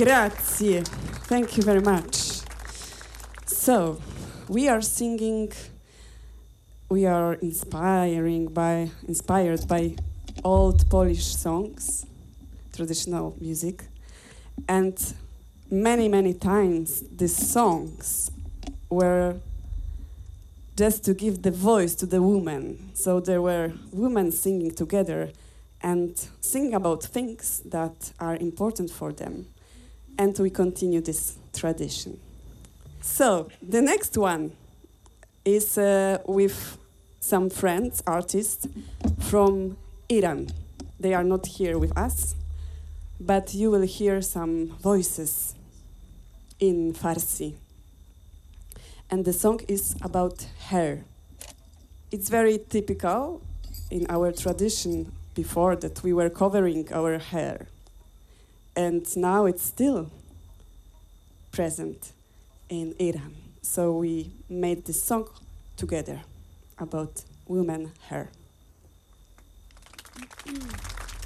Grazie. Thank you very much. So, we are singing, we are inspired by old Polish songs, traditional music, and many times these songs were just to give the voice to the woman. So there were women singing together and singing about things that are important for them. And we continue this tradition. So the next one is with some friends, artists from Iran. They are not here with us, but you will hear some voices in Farsi. And the song is about hair. It's very typical in our tradition before that we were covering our hair. And now it's still present in Iran. So we made this song together about women hair.